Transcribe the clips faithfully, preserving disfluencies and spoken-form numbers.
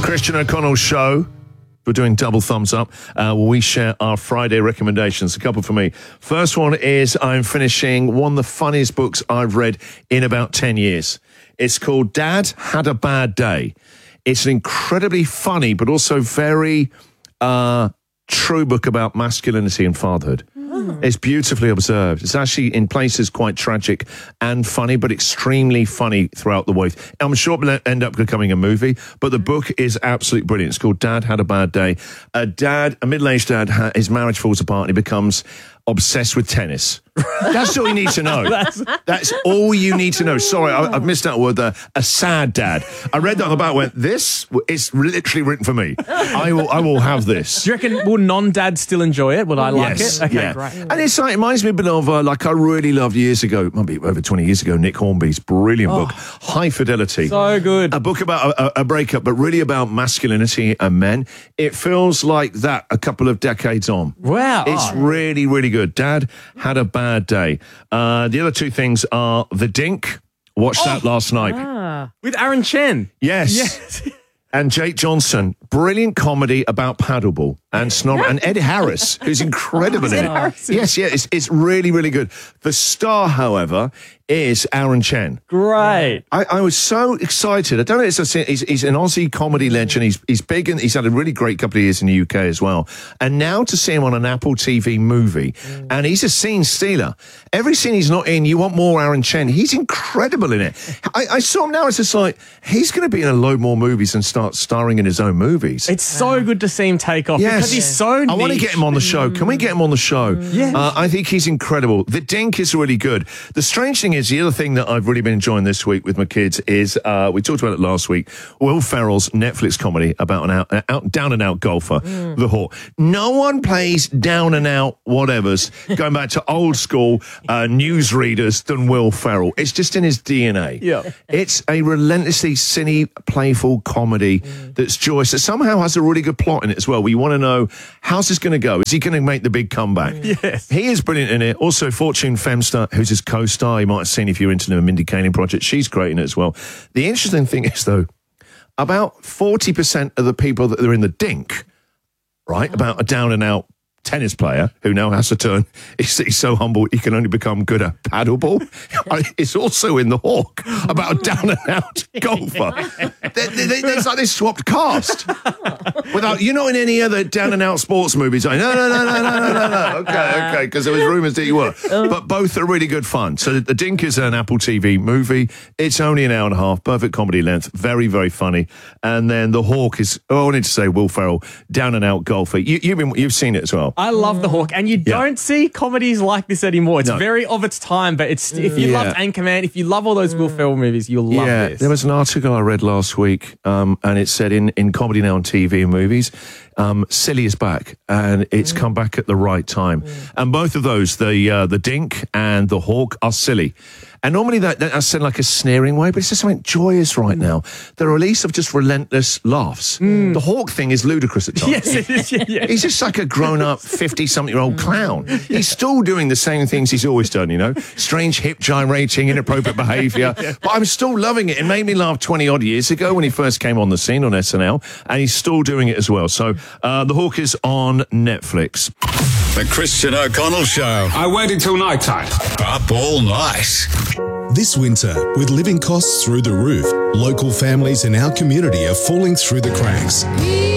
Christian O'Connell Show. We're doing double thumbs up. Uh, we share our Friday recommendations. A couple for me. First one is I'm finishing one of the funniest books I've read in about ten years. It's called Dad Had a Bad Day. It's an incredibly funny, but also very uh, true book about masculinity and fatherhood. It's beautifully observed. It's actually in places quite tragic and funny, but extremely funny throughout the way. I'm sure it will end up becoming a movie, but the book is absolutely brilliant. It's called Dad Had a Bad Day. A dad, a middle-aged dad, his marriage falls apart and he becomes obsessed with tennis. That's all you need to know. That's, That's all you need to know. Sorry, I, I've missed out a word there. A sad dad. I read that on the back and went, this is literally written for me. I will I will have this. Do you reckon, will non-dads still enjoy it? Will I like yes, it? Okay, yeah. great. And it's like, it reminds me a bit of, uh, like I really loved years ago, it might be over twenty years ago, Nick Hornby's brilliant Oh, book, High Fidelity. So good. A book about a, a breakup, but really about masculinity and men. It feels like that a couple of decades on. Wow. It's Oh. really, really good. Dad Had a Bad Day. Uh, the other two things are The Dink. Watched that last night. Ah. With Aaron Chen. Yes. Yes. And Jake Johnson. Brilliant comedy about paddleball. And snob and Ed Harris, who's incredible in it. Harris. Yes, yeah, it's, it's really, really good. The star, however, is Aaron Chen. Great. I, I was so excited. I don't know. It's a, he's, he's an Aussie comedy legend. He's he's big and he's had a really great couple of years in the U K as well. And now to see him on an Apple T V movie, mm. and he's a scene stealer. Every scene he's not in, you want more Aaron Chen. He's incredible in it. I, I saw him now. It's just like he's going to be in a load more movies and start starring in his own movies. It's so good to see him take off yes. because he's so niche. I want to get him on the show. Can we get him on the show? Yeah. Uh, I think he's incredible. The Dink is really good. The strange thing is, the other thing that I've really been enjoying this week with my kids is, uh, we talked about it last week, Will Ferrell's Netflix comedy about an out, uh, out down and out golfer, mm. The Hawk. No one plays down and out whatevers, going back to old school uh, newsreaders than Will Ferrell. It's just in his D N A. Yeah. It's a relentlessly silly, playful comedy mm. that's joyous, that somehow has a really good plot in it as well. We want to know, how's this going to go? Is he going to make the big comeback? Yes. He is brilliant in it. Also, Fortune Femster, who's his co-star, you might have seen if you're into the Mindy Kaling project. She's great in it as well. The interesting thing is, though, about forty percent of the people that are in the Dink, right, oh. about a down-and-out tennis player who now has to turn, he's, he's so humble he can only become good at paddleball. It's also in The Hawk about a down-and-out golfer. they, they, they, it's like they swapped cast. Without, you're not in any other down-and-out sports movies. Like, no, no, no, no, no, no, no, no. Okay, okay, because there was rumours that you were. But both are really good fun. So The Dink is an Apple T V movie. It's only an hour and a half, perfect comedy length, very, very funny. And then The Hawk is, oh, I wanted to say Will Ferrell, down-and-out golfer. You, you've, been, you've seen it as well. I love The Hawk, and you Yeah. don't see comedies like this anymore. It's No. very of its time, but it's if you Yeah. loved Anchorman, if you love all those Will Ferrell movies, you'll love yeah, this. there was an article I read last week, um, and it said in, in comedy now on T V and movies, um, silly is back, and it's mm. come back at the right time. Mm. And both of those, the uh, the Dink and The Hawk, are silly. And normally that, that I said like a sneering way, but it's just something joyous right mm. now. The release of just relentless laughs. Mm. The Hawk thing is ludicrous at times. Yes, it is. Yeah, yeah. He's just like a grown-up fifty-something-year-old clown. Yeah. He's still doing the same things he's always done, you know? Strange hip gyrating, inappropriate behaviour. Yeah. But I'm still loving it. It made me laugh twenty-odd years ago when he first came on the scene on S N L, and he's still doing it as well. So uh, The Hawk is on Netflix. The Christian O'Connell Show. I waited till night time. Up all night. This winter, with living costs through the roof, local families in our community are falling through the cracks.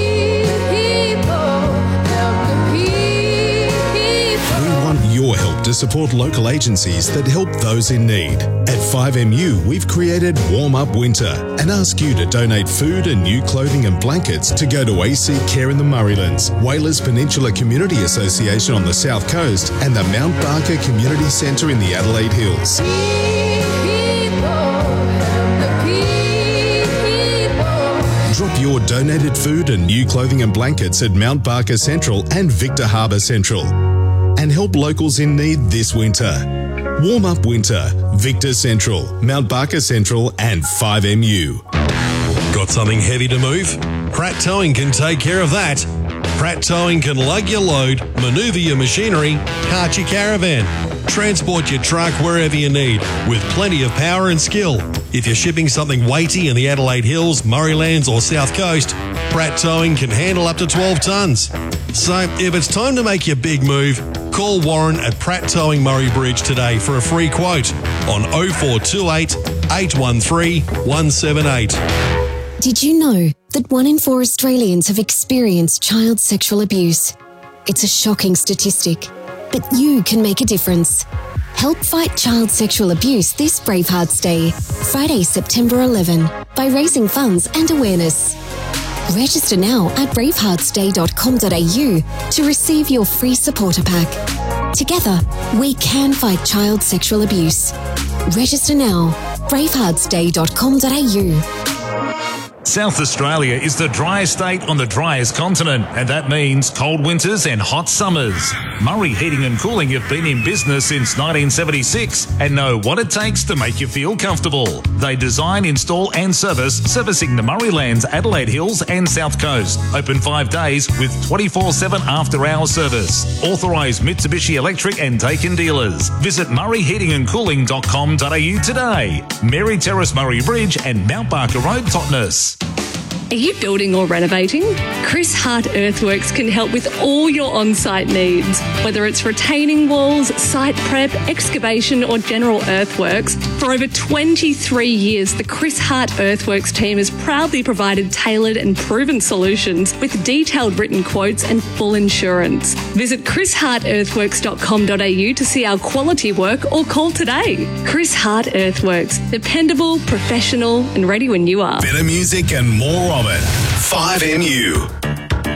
We want your help to support local agencies that help those in need. At five M U, we've created Warm Up Winter and ask you to donate food and new clothing and blankets to go to A C Care in the Murraylands, Whalers Peninsula Community Association on the South Coast, and the Mount Barker Community Centre in the Adelaide Hills. Drop your donated food and new clothing and blankets at Mount Barker Central and Victor Harbour Central. And help locals in need this winter. Warm Up Winter, Victor Central, Mount Barker Central and five M U. Got something heavy to move? Pratt Towing can take care of that. Pratt Towing can lug your load, manoeuvre your machinery, cart your caravan, transport your truck wherever you need with plenty of power and skill. If you're shipping something weighty in the Adelaide Hills, Murraylands or South Coast, Pratt Towing can handle up to twelve tonnes. So if it's time to make your big move, call Warren at Pratt Towing Murray Bridge today for a free quote on oh four two eight, eight one three, one seven eight. Did you know that one in four Australians have experienced child sexual abuse? It's a shocking statistic, but you can make a difference. Help fight child sexual abuse this Bravehearts Day, Friday, September eleventh, by raising funds and awareness. Register now at bravehearts day dot com dot a u to receive your free supporter pack. Together, we can fight child sexual abuse. Register now, bravehearts day dot com dot a u. South Australia is the driest state on the driest continent, and that means cold winters and hot summers. Murray Heating and Cooling have been in business since nineteen seventy-six and know what it takes to make you feel comfortable. They design, install and service, servicing the Murraylands, Adelaide Hills and South Coast. Open five days with twenty-four seven after-hour service. Authorised Mitsubishi Electric and Taken dealers. Visit murray heating and cooling dot com dot a u today. Mary Terrace Murray Bridge and Mount Barker Road, Totnes. Are you building or renovating? Chris Hart Earthworks can help with all your on-site needs. Whether it's retaining walls, site prep, excavation or general earthworks, for over twenty-three years the Chris Hart Earthworks team has proudly provided tailored and proven solutions with detailed written quotes and full insurance. Visit chris hart earthworks dot com dot a u to see our quality work or call today. Chris Hart Earthworks. Dependable, professional and ready when you are. Better music and more of it. five M U.